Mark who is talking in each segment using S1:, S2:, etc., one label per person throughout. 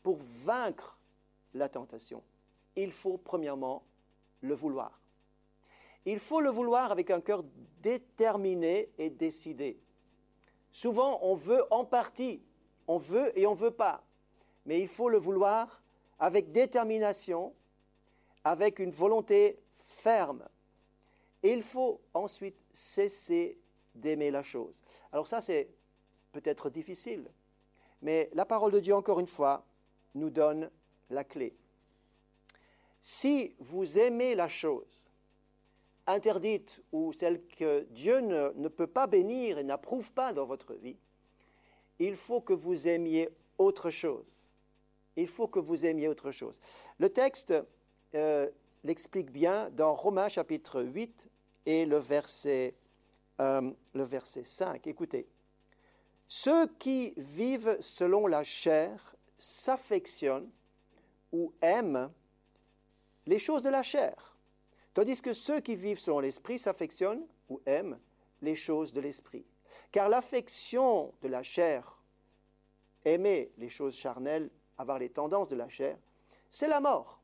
S1: pour vaincre la tentation, il faut premièrement le vouloir. Il faut le vouloir avec un cœur déterminé et décidé. Souvent, on veut en partie, on veut et on ne veut pas. Mais il faut le vouloir avec détermination, avec une volonté ferme. Et il faut ensuite cesser d'aimer la chose. Alors ça, c'est peut-être difficile, mais la parole de Dieu, encore une fois, nous donne la clé. Si vous aimez la chose interdite ou celle que Dieu ne peut pas bénir et n'approuve pas dans votre vie, il faut que vous aimiez autre chose. Il faut que vous aimiez autre chose. Le texte l'explique bien dans Romains chapitre 8 et le verset 5. Écoutez. Ceux qui vivent selon la chair s'affectionnent ou aiment les choses de la chair, tandis que ceux qui vivent selon l'esprit s'affectionnent ou aiment les choses de l'esprit. Car l'affection de la chair, aimer les choses charnelles, avoir les tendances de la chair, c'est la mort.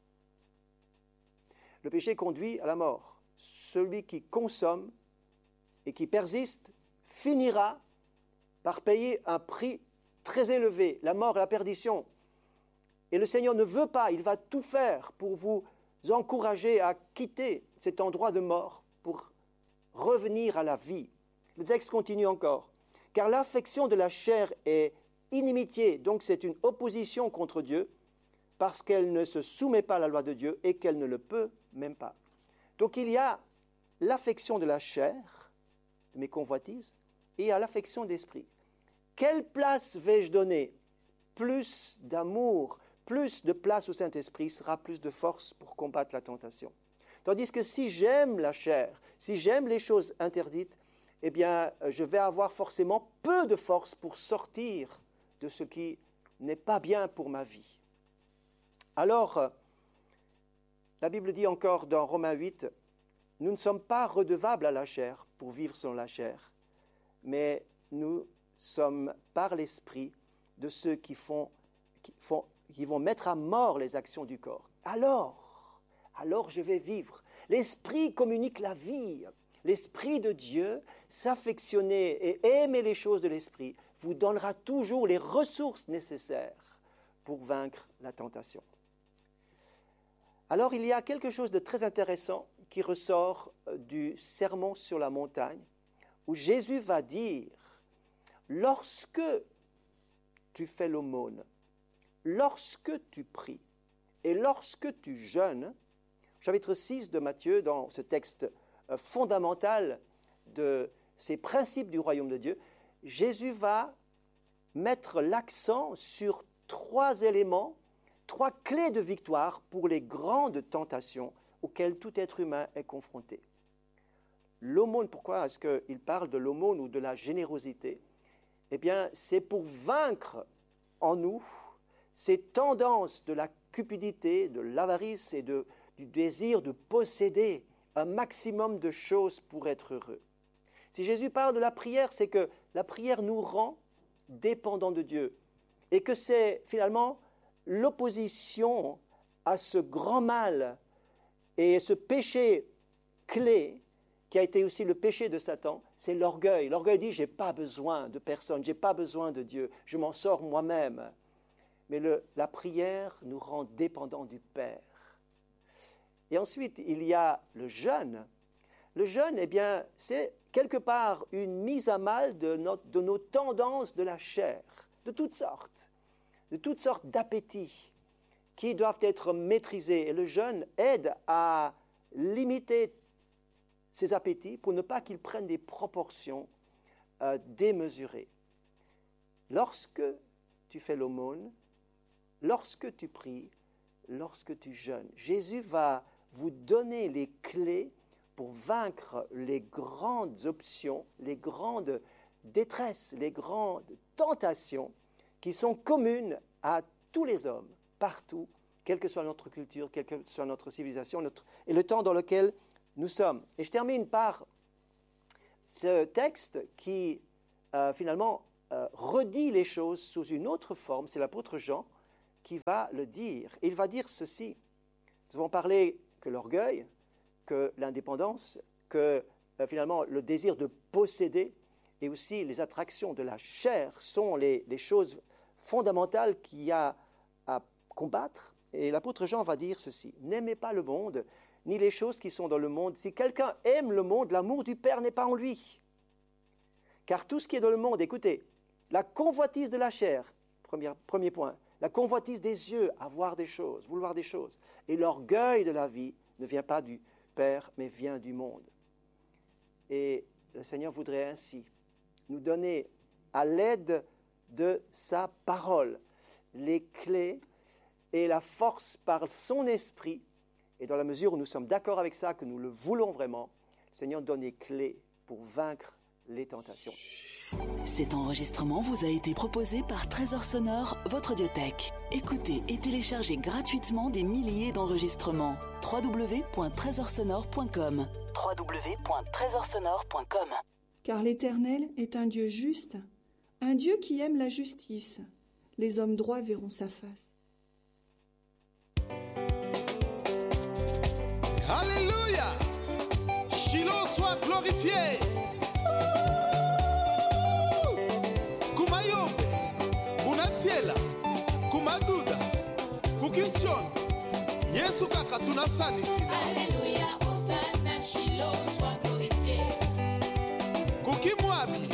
S1: Le péché conduit à la mort. Celui qui consomme et qui persiste finira par payer un prix très élevé, la mort et la perdition. Et le Seigneur ne veut pas, il va tout faire pour vous encourager à quitter cet endroit de mort pour revenir à la vie. Le texte continue encore. Car l'affection de la chair est inimitié, donc c'est une opposition contre Dieu, parce qu'elle ne se soumet pas à la loi de Dieu et qu'elle ne le peut même pas. Donc il y a l'affection de la chair, de mes convoitises, et à l'affection d'esprit. Quelle place vais-je donner? Plus d'amour, plus de place au Saint-Esprit sera plus de force pour combattre la tentation. Tandis que si j'aime la chair, si j'aime les choses interdites, eh bien, je vais avoir forcément peu de force pour sortir de ce qui n'est pas bien pour ma vie. Alors, la Bible dit encore dans Romains 8, « Nous ne sommes pas redevables à la chair pour vivre selon la chair, mais nous sommes par l'Esprit de ceux qui vont mettre à mort les actions du corps. Alors je vais vivre. L'Esprit communique la vie. L'Esprit de Dieu, s'affectionner et aimer les choses de l'Esprit, vous donnera toujours les ressources nécessaires pour vaincre la tentation. Alors il y a quelque chose de très intéressant qui ressort du Sermon sur la montagne, où Jésus va dire, lorsque tu fais l'aumône, lorsque tu pries et lorsque tu jeûnes, chapitre 6 de Matthieu, dans ce texte fondamental de ces principes du royaume de Dieu, Jésus va mettre l'accent sur 3 éléments, 3 clés de victoire pour les grandes tentations auxquelles tout être humain est confronté. L'aumône, pourquoi est-ce qu'il parle de l'aumône ou de la générosité? Eh bien, c'est pour vaincre en nous ces tendances de la cupidité, de l'avarice et du désir de posséder un maximum de choses pour être heureux. Si Jésus parle de la prière, c'est que la prière nous rend dépendants de Dieu et que c'est finalement l'opposition à ce grand mal et ce péché clé qui a été aussi le péché de Satan, c'est l'orgueil. L'orgueil dit « j'ai pas besoin de personne, j'ai pas besoin de Dieu, je m'en sors moi-même ». Mais la prière nous rend dépendants du Père. Et ensuite, il y a le jeûne. Le jeûne, eh bien, c'est quelque part une mise à mal de nos tendances de la chair, de toutes sortes d'appétits qui doivent être maîtrisés. Et le jeûne aide à limiter ces appétits pour ne pas qu'ils prennent des proportions démesurées. Lorsque tu fais l'aumône, lorsque tu pries, lorsque tu jeûnes, Jésus va vous donner les clés pour vaincre les grandes options, les grandes détresses, les grandes tentations qui sont communes à tous les hommes, partout, quelle que soit notre culture, quelle que soit notre civilisation et le temps dans lequel nous sommes. Et je termine par ce texte qui, finalement, redit les choses sous une autre forme. C'est l'apôtre Jean qui va le dire. Et il va dire ceci. Nous avons parlé que l'orgueil, que l'indépendance, que finalement le désir de posséder et aussi les attractions de la chair sont les choses fondamentales qu'il y a à combattre. Et l'apôtre Jean va dire ceci: n'aimez pas le monde, ni les choses qui sont dans le monde. Si quelqu'un aime le monde, l'amour du Père n'est pas en lui. Car tout ce qui est dans le monde, écoutez, la convoitise de la chair, premier point, la convoitise des yeux, avoir des choses, vouloir des choses, et l'orgueil de la vie ne vient pas du Père, mais vient du monde. Et le Seigneur voudrait ainsi nous donner, à l'aide de sa parole, les clés et la force par son esprit. Et dans la mesure où nous sommes d'accord avec ça, que nous le voulons vraiment, le Seigneur donne les clés pour vaincre les tentations.
S2: Cet enregistrement vous a été proposé par Trésor Sonore, votre audiothèque. Écoutez et téléchargez gratuitement des milliers d'enregistrements. www.trésorsonore.com www.trésorsonore.com.
S3: Car l'Éternel est un Dieu juste, un Dieu qui aime la justice. Les hommes droits verront sa face.
S4: Alléluia! Shiloh soit glorifié! Kumayombe, Kunatsiela, Kumaduda, Kukinsion, Yesu kaka tunasanisila.
S5: Alléluia, Hosanna, Shiloh soit glorifié.
S4: Kukimwabi,